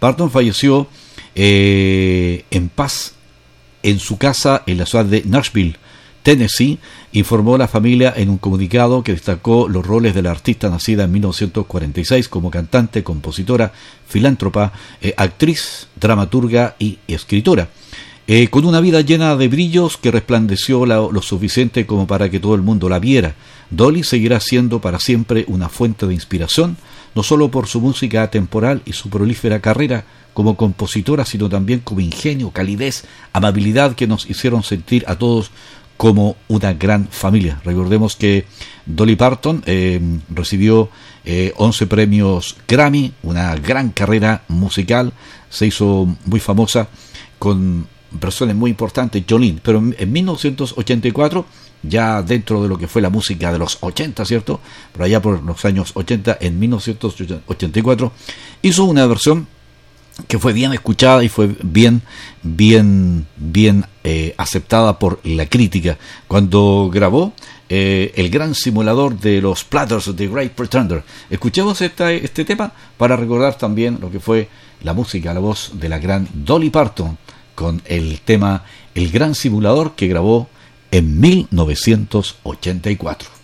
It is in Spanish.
Parton falleció en paz en su casa en la ciudad de Nashville, Tennessee, informó la familia en un comunicado que destacó los roles de la artista nacida en 1946 como cantante, compositora, filántropa, actriz, dramaturga y escritora. Con una vida llena de brillos que resplandeció lo suficiente como para que todo el mundo la viera, Dolly seguirá siendo para siempre una fuente de inspiración, no solo por su música atemporal y su prolífera carrera como compositora, sino también como ingenio, calidez, amabilidad que nos hicieron sentir a todos como una gran familia. Recordemos que Dolly Parton recibió 11 premios Grammy, una gran carrera musical, se hizo muy famosa con versiones muy importantes, Jolene, pero en 1984, ya dentro de lo que fue la música de los 80, ¿cierto? Por allá por los años 80, en 1984, hizo una versión que fue bien escuchada y fue bien aceptada por la crítica, cuando grabó el gran simulador de los Platters, The Great Pretender. Escuchemos este tema para recordar también lo que fue la música, la voz de la gran Dolly Parton, con el tema El Gran Simulador, que grabó en 1984.